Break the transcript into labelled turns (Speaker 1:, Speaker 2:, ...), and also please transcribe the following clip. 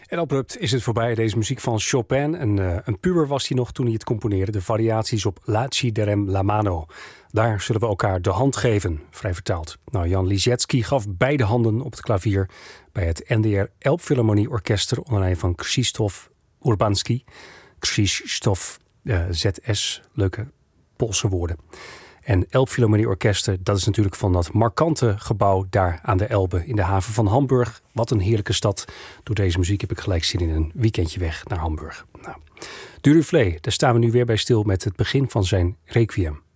Speaker 1: En abrupt is het voorbij. Deze muziek van Chopin. Een puber was hij nog toen hij het componeerde. De variaties op La ci darem la mano. Daar zullen we elkaar de hand geven, vrij vertaald. Nou, Jan Liszewski gaf beide handen op het klavier bij het NDR Elbphilharmonie Orkester onder leiding van Krzysztof Urbanski. Krzysztof ZS, leuke Poolse woorden. En Elbphilharmonie Orkester, dat is natuurlijk van dat markante gebouw daar aan de Elbe in de haven van Hamburg. Wat een heerlijke stad. Door deze muziek heb ik gelijk zin in een weekendje weg naar Hamburg. Nou, Duruflé, daar staan we nu weer bij stil met het begin van zijn Requiem.